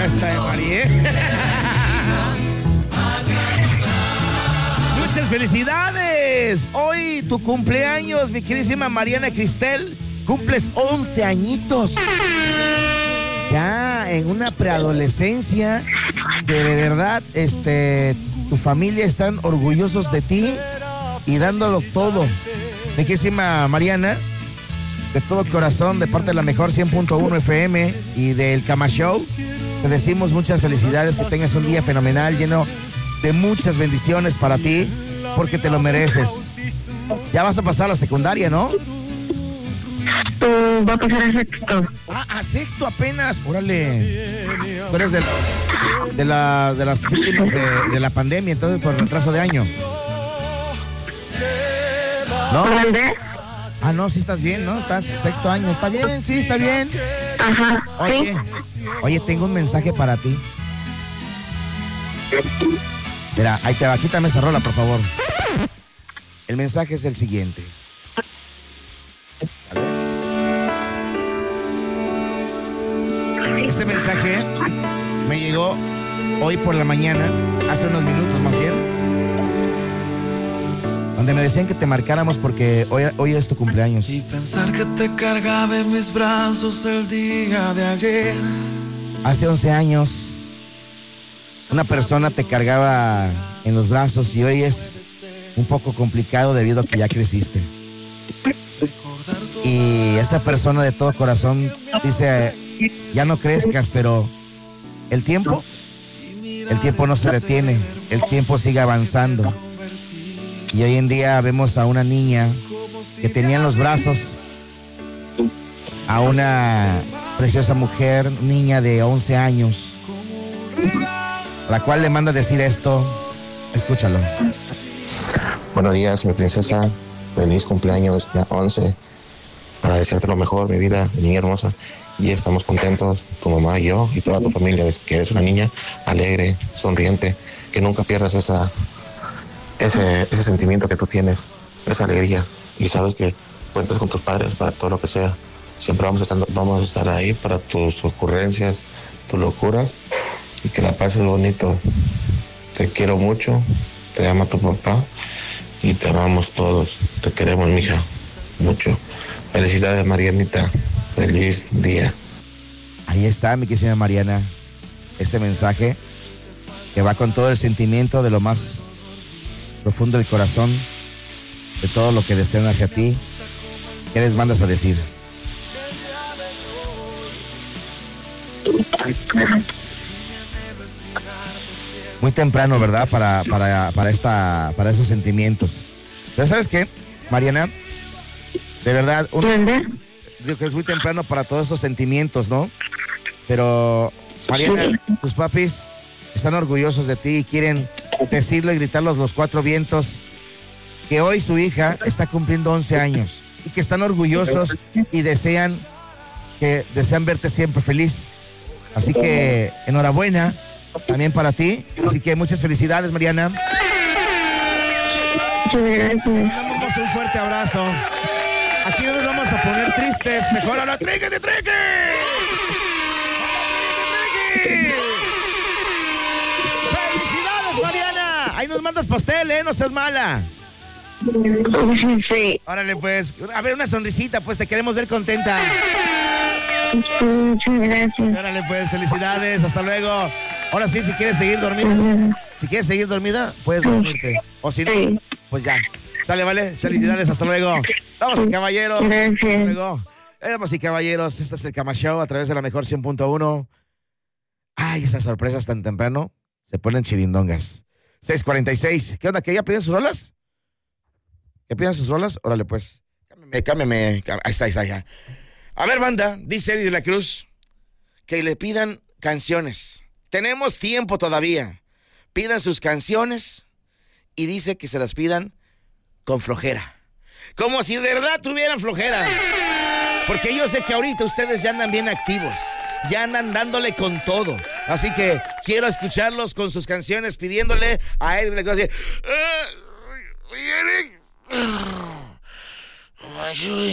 Esta de María. Muchas felicidades. Hoy tu cumpleaños, mi queridísima Mariana Cristel. Cumples 11 añitos. Ya en una preadolescencia que de verdad, tu familia están orgullosos de ti y dándolo todo. Mi queridísima Mariana, de todo corazón, de parte de la mejor 100.1 FM y del Cama Show, te decimos muchas felicidades, que tengas un día fenomenal, lleno de muchas bendiciones para ti, porque te lo mereces. Ya vas a pasar a la secundaria, ¿no? Va a pasar a sexto. A sexto apenas. Órale. Tú eres de las víctimas de la pandemia, entonces por retraso de año. ¿No? No, sí estás bien, ¿no? Estás sexto año. ¿Está bien? Sí, está bien. Ajá. Oye, tengo un mensaje para ti. Mira, ahí te va. Quítame esa rola, por favor. El mensaje es el siguiente. Este mensaje me llegó hoy por la mañana, hace unos minutos más bien, donde me decían que te marcáramos porque hoy es tu cumpleaños. Y pensar que te cargaba en mis brazos el día de ayer. Hace 11 años, una persona te cargaba en los brazos y hoy es un poco complicado debido a que ya creciste. Y esa persona de todo corazón dice: ya no crezcas, pero el tiempo no se detiene, el tiempo sigue avanzando. Y hoy en día vemos a una niña que tenía en los brazos a una preciosa mujer, niña de 11 años, a la cual le manda decir esto. Escúchalo. Buenos días, mi princesa. Feliz cumpleaños, ya 11. Para desearte lo mejor, mi vida, mi niña hermosa. Y estamos contentos, tu mamá y yo y toda tu familia, de que eres una niña alegre, sonriente, que nunca pierdas ese sentimiento que tú tienes, esa alegría. Y sabes que cuentas con tus padres para todo lo que sea. Siempre vamos a estar ahí para tus ocurrencias, tus locuras, y que la pases bonito. Te quiero mucho, te ama tu papá y te amamos todos. Te queremos, mija, mucho. Felicidades, Marianita. Feliz día. Ahí está, mi querida Mariana. Este mensaje que va con todo el sentimiento de lo más profundo del corazón, de todo lo que desean hacia ti. ¿Qué les mandas a decir? Muy temprano, ¿verdad? Para esos sentimientos. Pero ¿sabes qué, Mariana? De verdad, digo que es muy temprano para todos esos sentimientos, ¿no? Pero, Mariana, tus papis están orgullosos de ti y quieren decirlo y gritarlo a los cuatro vientos que hoy su hija está cumpliendo 11 años y que están orgullosos y desean verte siempre feliz. Así que, enhorabuena también para ti. Así que muchas felicidades, Mariana. Muchas gracias. Damos un fuerte abrazo. Aquí no nos vamos a poner tristes. Mejor ahora, ¡tríquete, trique! ¡Felicidades, Mariana! Ahí nos mandas pastel, no seas mala. Sí. Órale, pues. A ver, una sonrisita, pues te queremos ver contenta. Muchas gracias. Órale, pues, felicidades. Hasta luego. Ahora sí, si quieres seguir dormida, puedes dormirte. O si no, pues ya. Dale, vale. Felicidades, hasta luego. Damas y caballeros. Gracias. Hasta luego. Damas y caballeros, este es el Cama Show a través de la mejor 100.1. Ay, esas sorpresas tan temprano se ponen chirindongas. 6:46. ¿Qué onda? ¿Que ya piden sus rolas? ¿Que piden sus rolas? Órale, pues. Cámbiame. Ahí está ya. A ver, banda, dice Eri de la Cruz, que le pidan canciones. Tenemos tiempo todavía. Pidan sus canciones y dice que se las pidan con flojera. Como si de verdad tuvieran flojera. Porque yo sé que ahorita ustedes ya andan bien activos. Ya andan dándole con todo. Así que quiero escucharlos con sus canciones pidiéndole a Eric de la Cruz. Eric.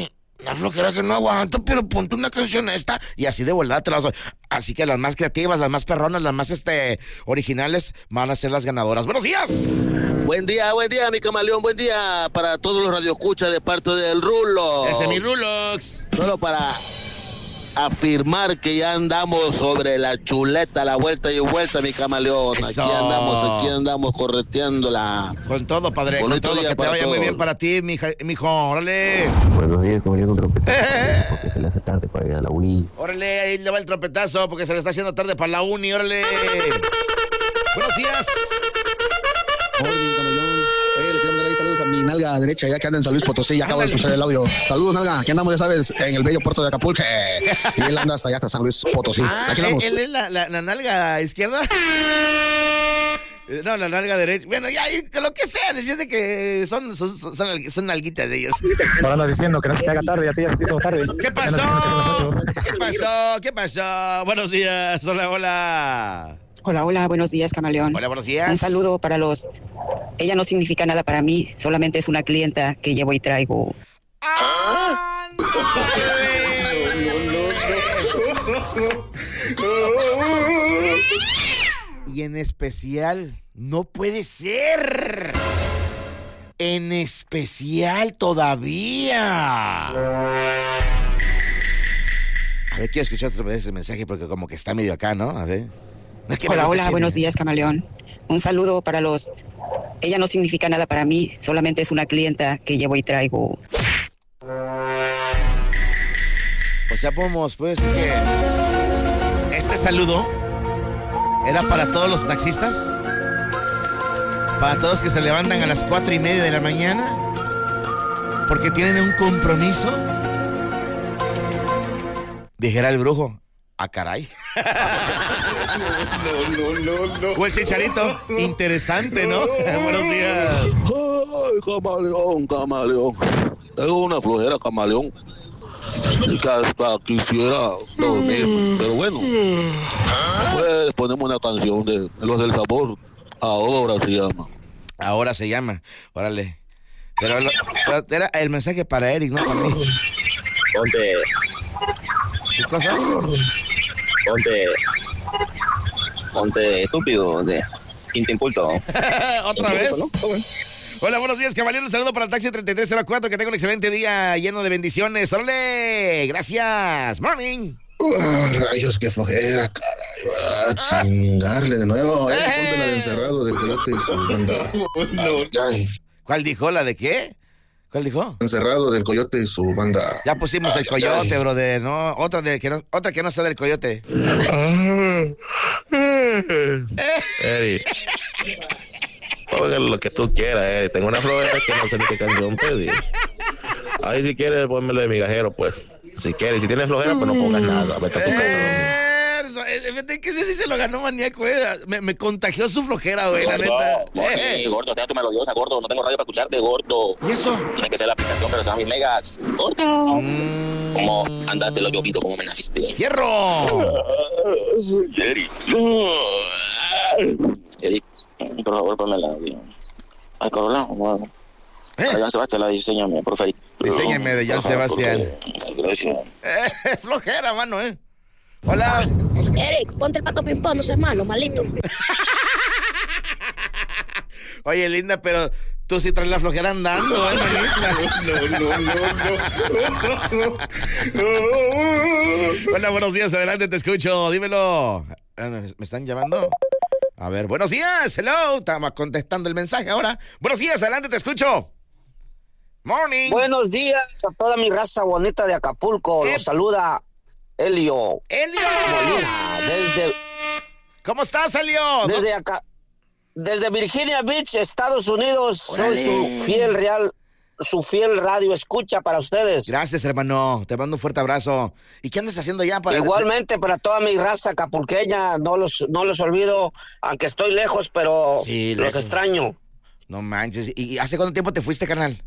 una flojera que no aguanto, pero ponte una canción esta. Y así de volada te las doy. Así que las más creativas, las más perronas, las más originales van a ser las ganadoras. ¡Buenos días! Buen día, mi camaleón. Buen día para todos los radioescuchas de parte del Rulo. Ese es mi Rulox. Solo para afirmar que ya andamos sobre la chuleta, la vuelta y vuelta, mi camaleón. Eso. Aquí andamos correteándola. Con todo, padre. Bonito con todo, día que te para vaya muy todos. bien para ti, mijo. Órale. Buenos días, caballero, un trompetazo, porque se le hace tarde para ir a la uni. Órale, ahí le va el trompetazo porque se le está haciendo tarde para la uni. Órale. Buenos días. Oye, le quiero mandar ahí saludos a mi nalga derecha, ya que anda en San Luis Potosí, ya acabo de escuchar el audio. Saludos, nalga, aquí andamos, ya sabes, en el bello puerto de Acapulco. Y él anda hasta allá, hasta San Luis Potosí. Aquí andamos. ¿Él es la nalga izquierda? No, la nalga derecha. Bueno, ya, lo que sea, es de que son nalguitas de ellos. Ahora andas diciendo que no se te haga tarde, ya te hizo tarde. ¿Qué pasó? ¿Qué pasó? Buenos días, hola. Hola, buenos días, camaleón. Hola, buenos días. Un saludo para los... Ella no significa nada para mí, solamente es una clienta que llevo y traigo. Y en especial, no puede ser. En especial todavía. A ver, quiero escuchar otra vez ese mensaje porque como que está medio acá, ¿no? ¿Así? No es que Hola, buenos días, camaleón. Un saludo para los... Ella no significa nada para mí, solamente es una clienta que llevo y traigo. O sea, puede ser que este saludo era para todos los taxistas, para todos que se levantan a las 4:30 de la mañana porque tienen un compromiso. Dijera el brujo, ¡ah, caray! No. O el chicharito, interesante, ¿no? Buenos días. Ay, camaleón. Tengo una flojera, camaleón. Y que hasta quisiera dormir, pero bueno. Pues ponemos una canción de Los del Sabor. Ahora se llama. Órale. Pero era el mensaje para Eric, no para mí. ¿Qué cosa? Ponte estúpido, de quinto impulso. ¿Otra vez? ¿No? Hola, buenos días, caballero. Un saludo para el taxi 3304. Que tenga un excelente día lleno de bendiciones. ¡Órale! Gracias. Morning. Rayos, qué flojera, caray. A chingarle de nuevo. Ponte la de Encerrado del Coyote y su banda. Ay. ¿Cuál dijo? ¿La de qué? ¿Cuál dijo? Encerrado del Coyote y su banda. Ya pusimos el Coyote, brother, ¿no? Otra que no sea del Coyote. Eri, ponle lo que tú quieras, Eri. Tengo una flojera que no sé ni qué canción pedir. Ahí si quieres, ponmelo de migajero, pues. Si quieres, si tienes flojera, pues no pongas nada. Vete a tu casa. Que ese sí se lo ganó maníaco, me contagió su flojera, güey, la neta. Gordo, tengo tu melodiosa, gordo. No tengo radio para escucharte, gordo. ¿Y eso? Tiene que ser la aplicación, pero se llama Mis Megas. Gordo. ¿Cómo andaste lo llovito? ¿Cómo me naciste? ¡Fierro! Jerry. Eric, por favor, ponme la audio. Ay, Corolla, bueno. Joan Sebastián, la diseñame, por favor. Diseñame de Joan Sebastián. Gracias. Flojera, mano, Hola. Eric, ponte el Pato Pimpón, no seas malo, malito. Oye, linda, pero tú sí traes la flojera andando, No. Hola, buenos días, adelante, te escucho, dímelo. ¿Me están llamando? A ver, buenos días, hello. Estaba contestando el mensaje ahora. Buenos días, adelante, te escucho. Morning. Buenos días a toda mi raza bonita de Acapulco. Los saluda Elio Molina, desde... ¿Cómo estás, Elio? Desde acá, desde Virginia Beach, Estados Unidos. ¡Órale! Soy su fiel radio escucha para ustedes. Gracias, hermano. Te mando un fuerte abrazo. ¿Y qué andas haciendo ya para...? Igualmente para toda mi raza acapulqueña, no los olvido, aunque estoy lejos, pero sí, los extraño. No manches. ¿Y hace cuánto tiempo te fuiste, carnal?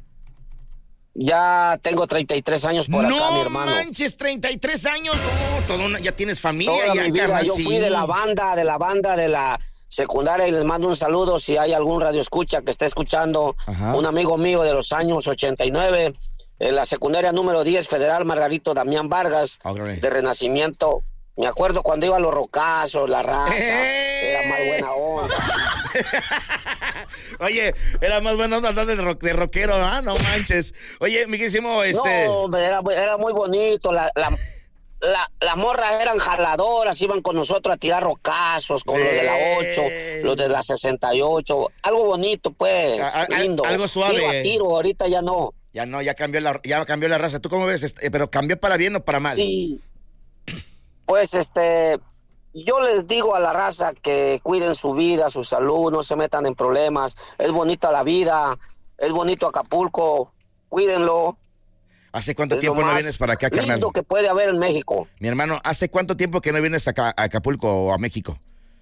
Ya tengo 33 años por acá, mi hermano. No manches, 33 años. Ya tienes familia. Toda ya, mi vida. carnal, Yo fui de la banda de la secundaria y les mando un saludo si hay algún radio escucha que esté escuchando. Ajá. Un amigo mío de los años 89. en la secundaria número 10 Federal Margarito Damián Vargas, de Renacimiento. Me acuerdo cuando iba a los rocazos, la raza, era más buena onda. Oye, era más buena onda de rockero, ¿ah? No manches. Oye, miquísimo, No, hombre, era muy bonito, las morras eran jaladoras, iban con nosotros a tirar rocazos, con los de la 8, los de la 68, algo bonito, pues, lindo. Algo suave. Tiro a tiro, ahorita ya no. Ya no, ya cambió la raza. ¿Tú cómo ves? Pero cambió para bien o para mal. Sí. Pues yo les digo a la raza que cuiden su vida, su salud, no se metan en problemas. Es bonita la vida, es bonito Acapulco, cuídenlo. ¿Hace cuánto tiempo no vienes para acá, carnal? Lindo que puede haber en México. Mi hermano, ¿hace cuánto tiempo que no vienes acá a Acapulco o a México?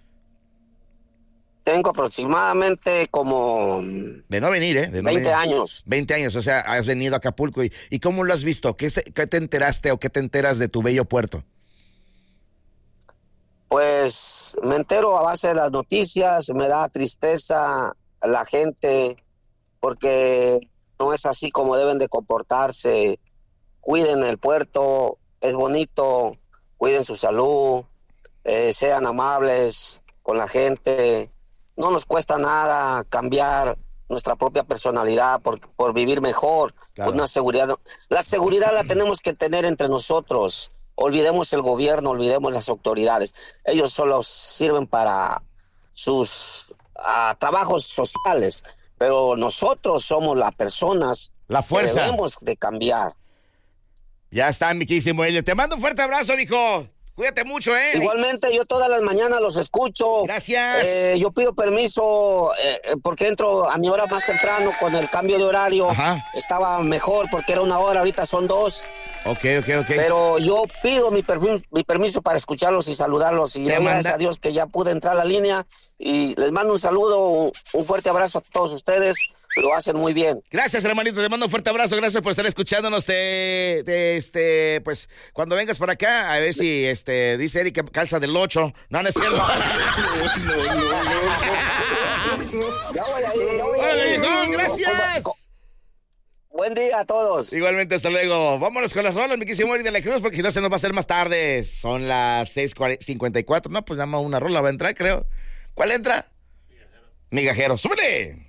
Tengo aproximadamente como... De no venir, ¿eh? De no 20 venir. años. 20 años, o sea, has venido a Acapulco. ¿Y cómo lo has visto? ¿Qué te enteraste o qué te enteras de tu bello puerto? Pues me entero a base de las noticias, me da tristeza la gente porque no es así como deben de comportarse. Cuiden el puerto, es bonito, cuiden su salud, sean amables con la gente. No nos cuesta nada cambiar nuestra propia personalidad por vivir mejor, claro. Con una seguridad. La seguridad la tenemos que tener entre nosotros. Olvidemos el gobierno, olvidemos las autoridades. Ellos solo sirven para sus trabajos sociales, pero nosotros somos las personas, la fuerza, que debemos de cambiar. Ya está, miquísimo Helio. Te mando un fuerte abrazo, mijo. Cuídate mucho, ¿eh? Igualmente, yo todas las mañanas los escucho. Gracias. Yo pido permiso porque entro a mi hora más temprano con el cambio de horario. Ajá. Estaba mejor porque era 1 hora, ahorita son 2. Ok. Pero yo pido mi permiso para escucharlos y saludarlos. Y gracias a Dios que ya pude entrar a la línea. Y les mando un saludo, un fuerte abrazo a todos ustedes. Lo hacen muy bien. Gracias, hermanito. Te mando un fuerte abrazo. Gracias por estar escuchándonos. Pues, cuando vengas para acá, a ver si, dice Eric que calza del 8. No es cierto. Ya voy ahí. ¡Órale, viejón! ¡Gracias! Buen día a todos. Igualmente, hasta luego. Vámonos con las rolas, mi quísimo Eric de la Cruz, porque si no se nos va a hacer más tarde. Son las 6:54. No, pues nada más una rola va a entrar, creo. ¿Cuál entra? Migajero. ¡Súbele!